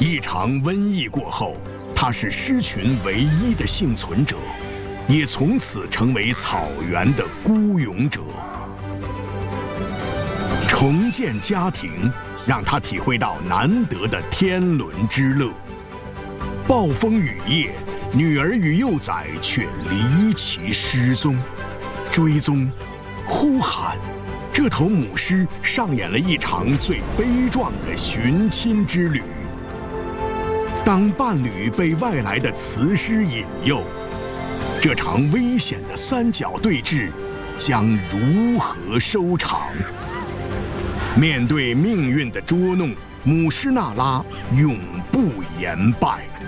一场瘟疫过后，他是狮群唯一的幸存者，也从此成为草原的孤勇者。重建家庭，让他体会到难得的天伦之乐。暴风雨夜，女儿与幼崽却离奇失踪，追踪、呼喊，这头母狮上演了一场最悲壮的寻亲之旅。当伴侣被外来的雌狮引诱，这场危险的三角对峙将如何收场？面对命运的捉弄，母狮娜拉永不言败。